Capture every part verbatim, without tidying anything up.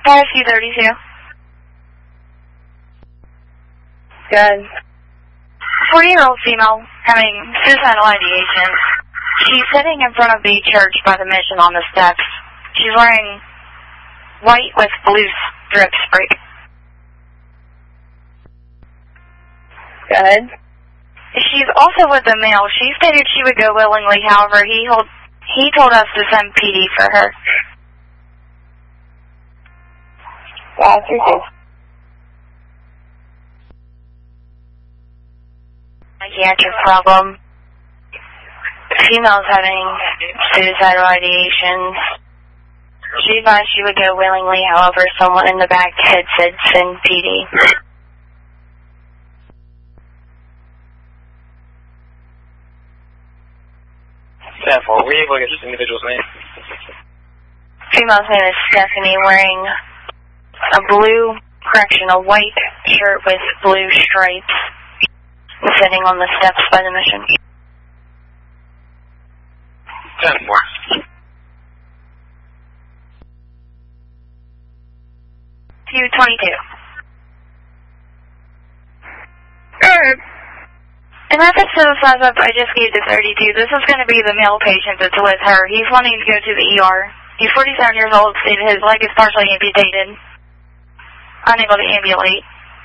Rescue thirty-two. Good. forty-year-old female having suicidal ideation. She's sitting in front of the church by the mission on the steps. She's wearing white with blue strips. Good. She's also with a male. She stated she would go willingly, however, he told, he told us to send P D for her. Gotcha. Psychiatric problem. Female's having suicidal ideation. She advised she would go willingly, however, someone in the back had said send P D. ten four, were you able to get this individual's name? Female's name is Stephanie, wearing a blue, correction, a white shirt with blue stripes, sitting on the steps by the mission. ten four. Q twenty-two. Good. And that's a suicide up I just gave to thirty-two. This is going to be the male patient that's with her. He's wanting to go to the E R. He's forty-seven years old, stated his leg is partially amputated, unable to ambulate.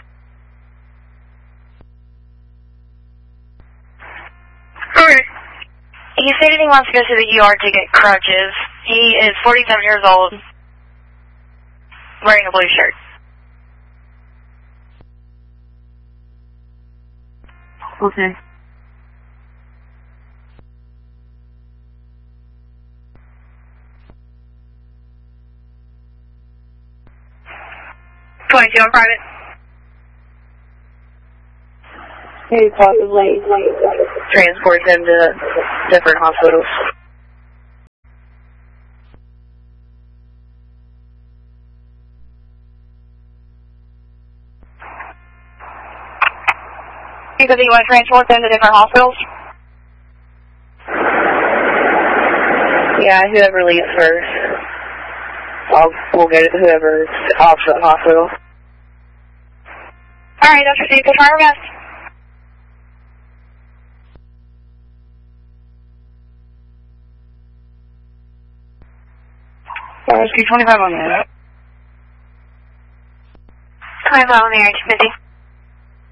Okay. He stated he wants to go to the E R to get crutches. He is forty-seven years old, wearing a blue shirt. Okay. twenty-two on private. Maybe possibly transport them to different hospitals. You said you want to transport them to different hospitals? Yeah, whoever leaves first. I'll, we'll go to whoever's off the hospital. Alright, that's received. We'll try our best. Rescue twenty-five on the air. twenty-five on the air, two fifty.